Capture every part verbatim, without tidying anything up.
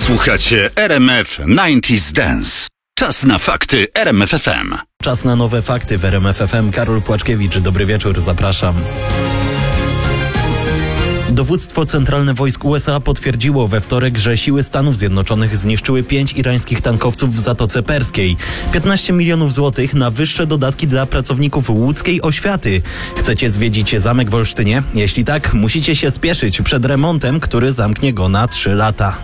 Słuchacie R M F dziewięćdziesiąt Dance. Czas na fakty R M F F M. Czas na nowe fakty w R M F F M. Karol Płaczkiewicz, dobry wieczór, zapraszam. Dowództwo Centralne Wojsk U S A potwierdziło we wtorek, że siły Stanów Zjednoczonych zniszczyły pięć irańskich tankowców w Zatoce Perskiej. piętnaście milionów złotych na wyższe dodatki dla pracowników łódzkiej oświaty. Chcecie zwiedzić zamek w Olsztynie? Jeśli tak, musicie się spieszyć przed remontem, który zamknie go na trzy lata.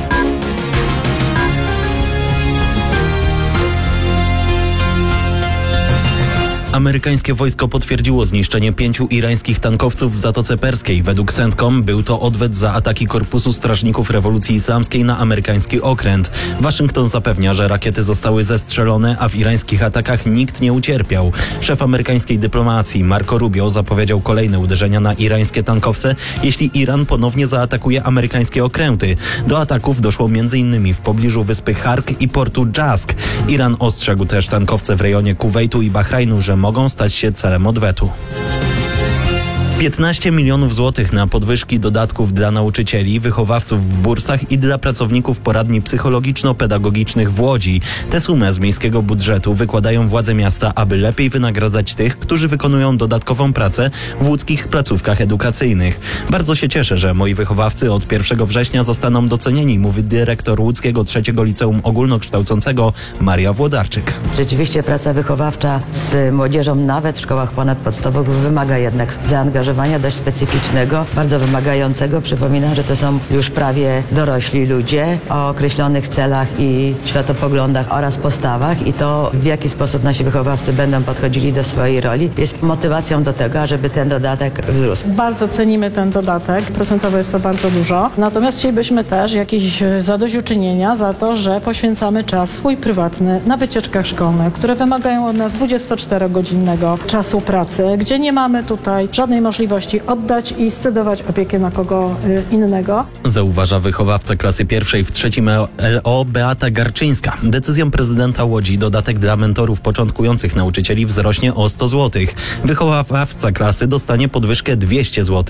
Amerykańskie wojsko potwierdziło zniszczenie pięciu irańskich tankowców w Zatoce Perskiej. Według CENTCOM był to odwet za ataki Korpusu Strażników Rewolucji Islamskiej na amerykański okręt. Waszyngton zapewnia, że rakiety zostały zestrzelone, a w irańskich atakach nikt nie ucierpiał. Szef amerykańskiej dyplomacji Marco Rubio zapowiedział kolejne uderzenia na irańskie tankowce, jeśli Iran ponownie zaatakuje amerykańskie okręty. Do ataków doszło między innymi w pobliżu wyspy Hark i portu Jask. Iran ostrzegł też tankowce w rejonie Kuwejtu i Bahrajnu, że mogą stać się celem odwetu. piętnaście milionów złotych na podwyżki dodatków dla nauczycieli, wychowawców w bursach i dla pracowników poradni psychologiczno-pedagogicznych w Łodzi. Tę sumę z miejskiego budżetu wykładają władze miasta, aby lepiej wynagradzać tych, którzy wykonują dodatkową pracę w łódzkich placówkach edukacyjnych. Bardzo się cieszę, że moi wychowawcy od pierwszego września zostaną docenieni, mówi dyrektor łódzkiego trzeciego Liceum Ogólnokształcącego Maria Włodarczyk. Rzeczywiście praca wychowawcza z młodzieżą, nawet w szkołach ponadpodstawowych, wymaga jednak zaangażowania dość specyficznego, bardzo wymagającego. Przypominam, że to są już prawie dorośli ludzie o określonych celach i światopoglądach oraz postawach i to, w jaki sposób nasi wychowawcy będą podchodzili do swojej roli, jest motywacją do tego, żeby ten dodatek wzrósł. Bardzo cenimy ten dodatek, procentowo jest to bardzo dużo, natomiast chcielibyśmy też jakieś zadośćuczynienia za to, że poświęcamy czas swój prywatny na wycieczkach szkolnych, które wymagają od nas dwudziestoczterogodzinnego czasu pracy, gdzie nie mamy tutaj żadnej możliwości oddać i scedować opiekę na kogo innego. Zauważa wychowawca klasy pierwszej w trzecim L O Beata Garczyńska. Decyzją prezydenta Łodzi dodatek dla mentorów początkujących nauczycieli wzrośnie o sto złotych. Wychowawca klasy dostanie podwyżkę dwieście złotych.